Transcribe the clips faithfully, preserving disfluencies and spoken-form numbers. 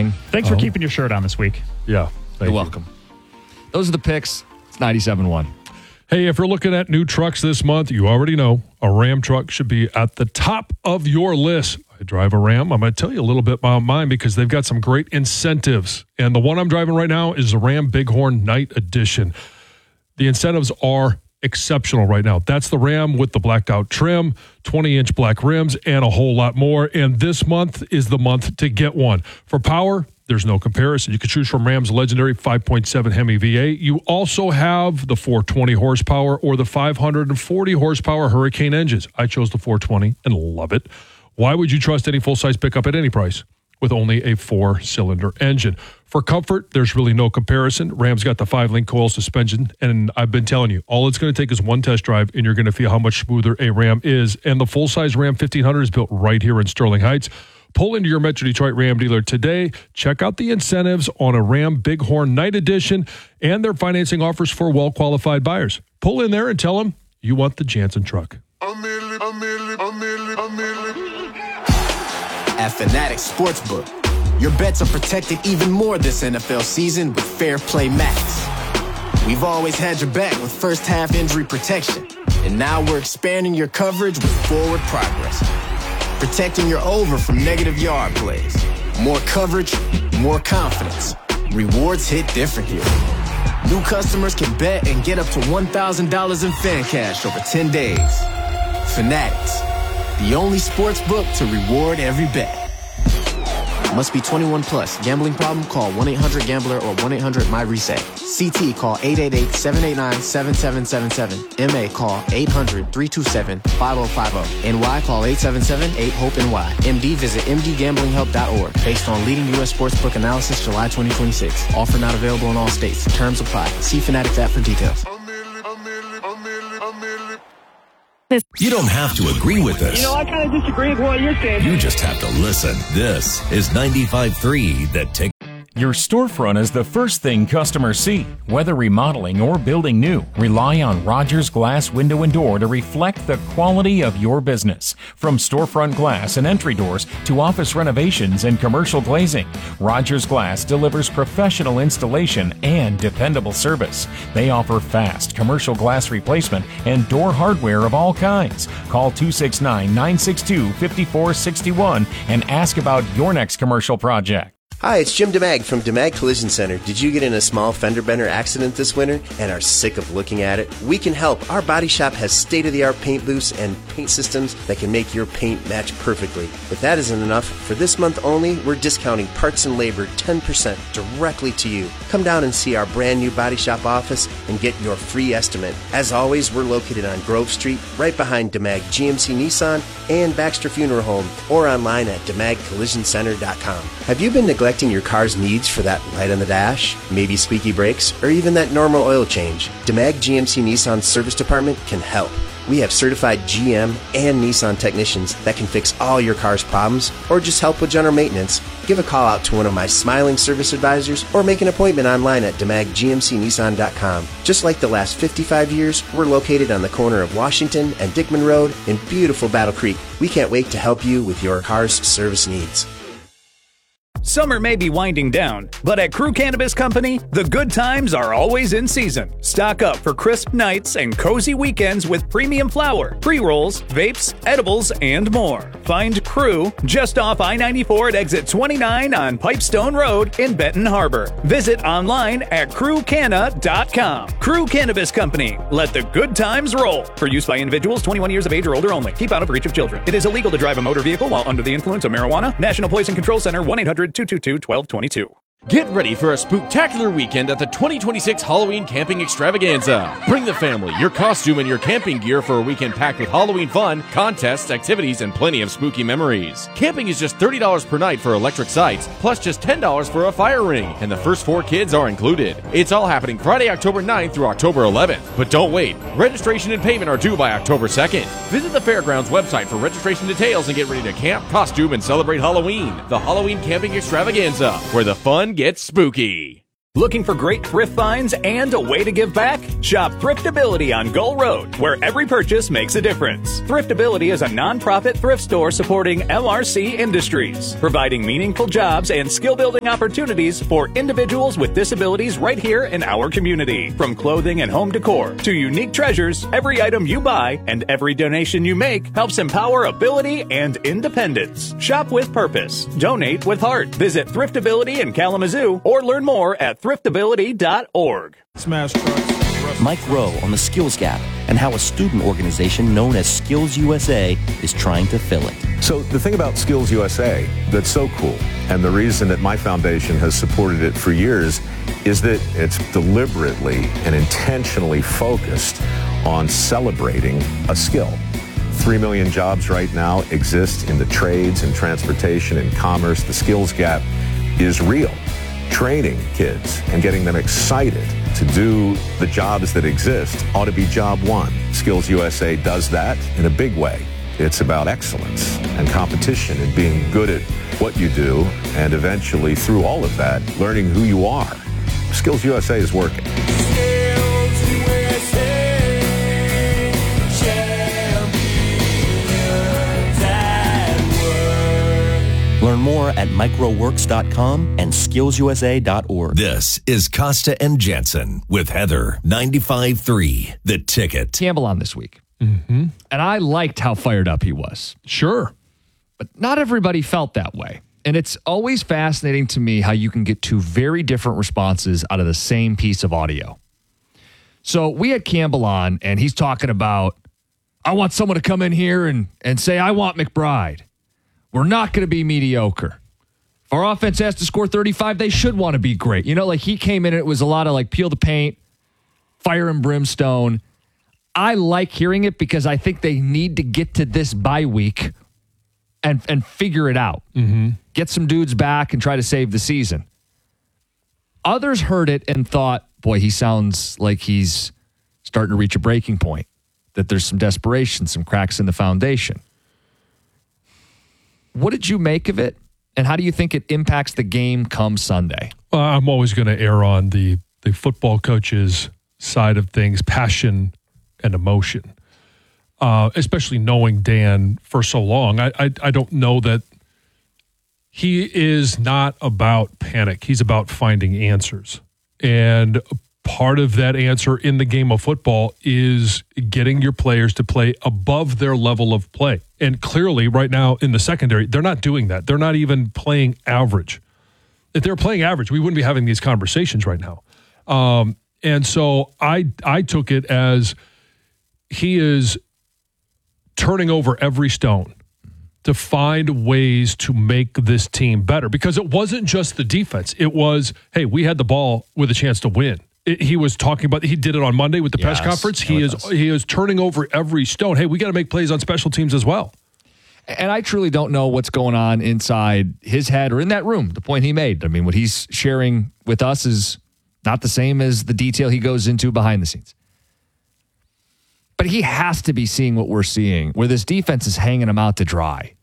Mustang. Thanks oh. for keeping your shirt on this week. Yeah. You're you. welcome. Those are the picks. It's ninety-seven point one. Hey, if you're looking at new trucks this month, you already know a Ram truck should be at the top of your list. I drive a Ram. I'm going to tell you a little bit about mine because they've got some great incentives. And the one I'm driving right now is the Ram Bighorn Night Edition. The incentives are exceptional right now. That's the Ram with the blacked out trim, twenty-inch black rims, and a whole lot more. And this month is the month to get one. For power, there's no comparison. You can choose from Ram's legendary five point seven Hemi V eight. You also have the four twenty horsepower or the five hundred forty horsepower Hurricane engines. I chose the four twenty and love it. Why would you trust any full-size pickup at any price with only a four-cylinder engine? For comfort, there's really no comparison. Ram's got the five-link coil suspension, and I've been telling you, all it's going to take is one test drive, and you're going to feel how much smoother a Ram is. And the full-size Ram fifteen hundred is built right here in Sterling Heights. Pull into your Metro Detroit Ram dealer today. Check out the incentives on a Ram Bighorn Night Edition and their financing offers for well-qualified buyers. Pull in there and tell them you want the Jansen truck. At Fanatics Sportsbook, your bets are protected even more this N F L season with Fair Play Max. We've always had your back with first half injury protection, and now we're expanding your coverage with Forward Progress, protecting your over from negative yard plays. More coverage, more confidence. Rewards hit different here. New customers can bet and get up to one thousand dollars in fan cash over ten days. Fanatics, the only sports book to reward every bet. Must be twenty-one plus. Gambling problem? Call one eight hundred gambler or one eight hundred my reset. C T call eight eight eight, seven eight nine, seven seven seven seven. M A call eight hundred, three two seven, five oh five oh. N Y call eight seven seven, eight hope N Y. M D visit m d gambling help dot org. Based on leading U S sportsbook analysis July twenty twenty-six. Offer not available in all states. Terms apply. See Fanatics app for details. You don't have to agree with us. You know, I kind of disagree with what you're saying. You just have to listen. This is ninety-five point three The Ticket. Your storefront is the first thing customers see. Whether remodeling or building new, rely on Rogers Glass Window and Door to reflect the quality of your business. From storefront glass and entry doors to office renovations and commercial glazing, Rogers Glass delivers professional installation and dependable service. They offer fast commercial glass replacement and door hardware of all kinds. Call two six nine, nine six two, five four six one and ask about your next commercial project. Hi, it's Jim DeMag from DeMag Collision Center. Did you get in a small fender bender accident this winter and are sick of looking at it? We can help. Our body shop has state-of-the-art paint booths and paint systems that can make your paint match perfectly. If that isn't enough, for this month only, we're discounting parts and labor ten percent directly to you. Come down and see our brand new body shop office and get your free estimate. As always, we're located on Grove Street, right behind DeMag G M C Nissan and Baxter Funeral Home, or online at demag collision center dot com. Have you been neglecting your car's needs for that light on the dash, maybe squeaky brakes, or even that normal oil change? DeMag G M C Nissan Service Department can help. We have certified G M and Nissan technicians that can fix all your car's problems or just help with general maintenance. Give a call out to one of my smiling service advisors or make an appointment online at demag g m c nissan dot com. Just like the last fifty-five years, we're located on the corner of Washington and Dickman Road in beautiful Battle Creek. We can't wait to help you with your car's service needs. Summer may be winding down, but at Crew Cannabis Company, the good times are always in season. Stock up for crisp nights and cozy weekends with premium flower, pre-rolls, vapes, edibles, and more. Find Crew just off I ninety-four at exit twenty-nine on Pipestone Road in Benton Harbor. Visit online at crew canna dot com. Crew Cannabis Company. Let the good times roll. For use by individuals twenty-one years of age or older only. Keep out of reach of children. It is illegal to drive a motor vehicle while under the influence of marijuana. National Poison Control Center, one eight hundred two two two, one two two two. Get ready for a spooktacular weekend at the twenty twenty-six Halloween Camping Extravaganza. Bring the family, your costume, and your camping gear for a weekend packed with Halloween fun, contests, activities, and plenty of spooky memories. Camping is just thirty dollars per night for electric sites, plus just ten dollars for a fire ring, and the first four kids are included. It's all happening Friday, October ninth through October eleventh. But don't wait. Registration and payment are due by October second. Visit the Fairgrounds website for registration details and get ready to camp, costume, and celebrate Halloween. The Halloween Camping Extravaganza, where the fun gets spooky. Looking for great thrift finds and a way to give back? Shop Thriftability on Gull Road, where every purchase makes a difference. Thriftability is a nonprofit thrift store supporting L R C Industries, providing meaningful jobs and skill-building opportunities for individuals with disabilities right here in our community. From clothing and home decor to unique treasures, every item you buy and every donation you make helps empower ability and independence. Shop with purpose. Donate with heart. Visit Thriftability in Kalamazoo or learn more at thriftability dot org. Smash trucks. Mike Rowe on the Skills Gap and how a student organization known as Skills U S A is trying to fill it. So the thing about Skills U S A that's so cool, and the reason that my foundation has supported it for years, is that it's deliberately and intentionally focused on celebrating a skill. Three million jobs right now exist in the trades and transportation and commerce. The Skills Gap is real. Training kids and getting them excited to do the jobs that exist ought to be job one. Skills U S A does that in a big way. It's about excellence and competition and being good at what you do, and eventually, through all of that, learning who you are. Skills U S A is working. Learn more at microworks dot com and skills u s a dot org. This is Costa and Jensen with Heather, ninety-five point three, The Ticket. Campbell on this week. Mm-hmm. And I liked how fired up he was. Sure. But not everybody felt that way. And it's always fascinating to me how you can get two very different responses out of the same piece of audio. So we had Campbell on, and he's talking about, I want someone to come in here and, and say, I want McBride. We're not going to be mediocre. If our offense has to score thirty-five, they should want to be great. You know, like he came in and it was a lot of like peel the paint, fire and brimstone. I like hearing it because I think they need to get to this bye week and, and figure it out. Mm-hmm. Get some dudes back and try to save the season. Others heard it and thought, boy, he sounds like he's starting to reach a breaking point, that there's some desperation, some cracks in the foundation. What did you make of it, and how do you think it impacts the game come Sunday? Uh, I'm always going to err on the, the football coach's side of things, passion and emotion, uh, especially knowing Dan for so long. I, I I don't know that he is not about panic. He's about finding answers. And part of that answer in the game of football is getting your players to play above their level of play. And clearly, right now in the secondary, they're not doing that. They're not even playing average. If they're playing average, we wouldn't be having these conversations right now. Um, and so I I took it as he is turning over every stone to find ways to make this team better. Because it wasn't just the defense. It was, hey, we had the ball with a chance to win. It, he was talking about, he did it on Monday with the yes, press conference. He is he is turning over every stone. Hey, we got to make plays on special teams as well. And I truly don't know what's going on inside his head or in that room, the point he made. I mean, what he's sharing with us is not the same as the detail he goes into behind the scenes. But he has to be seeing what we're seeing, where this defense is hanging him out to dry.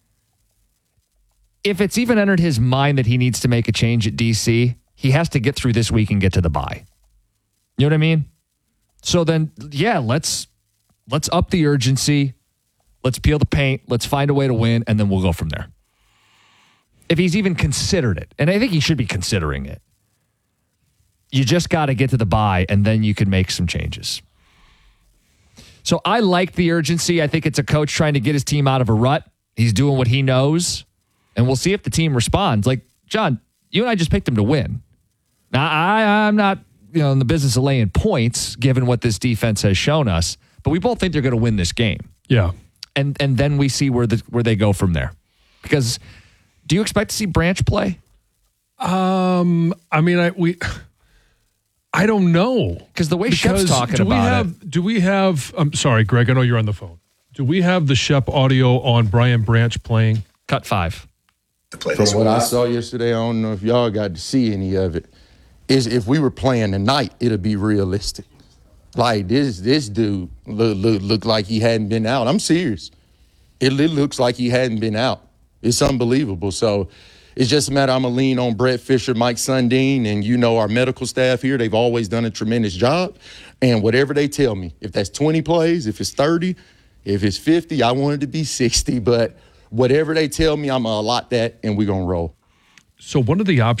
If it's even entered his mind that he needs to make a change at D C, he has to get through this week and get to the bye. You know what I mean? So then, yeah, let's let's up the urgency. Let's peel the paint. Let's find a way to win, and then we'll go from there. If he's even considered it, and I think he should be considering it, you just got to get to the bye, and then you can make some changes. So I like the urgency. I think it's a coach trying to get his team out of a rut. He's doing what he knows, and we'll see if the team responds. Like, John, you and I just picked him to win. Now, I, I'm not you know, in the business of laying points, given what this defense has shown us, but we both think they're going to win this game. Yeah. And and then we see where the where they go from there. Because do you expect to see Branch play? Um, I mean, I we... I don't know. Because the way Shep's talking do we about have, it. Do we have, I'm sorry, Greg, I know you're on the phone. Do we have the Shep audio on Brian Branch playing? Cut five. From what I saw yesterday, I don't know if y'all got to see any of it, is if we were playing tonight, it'd be realistic. Like, this this dude look, look, looked like he hadn't been out. I'm serious. It, it looks like he hadn't been out. It's unbelievable. So It's just a matter I'm going to lean on Brett Fisher, Mike Sundin, and, you know, our medical staff here. They've always done a tremendous job. And whatever they tell me, if that's twenty plays, if it's thirty, if it's fifty, I want it to be sixty. But whatever they tell me, I'm going to allot that, and we're going to roll. So one of the options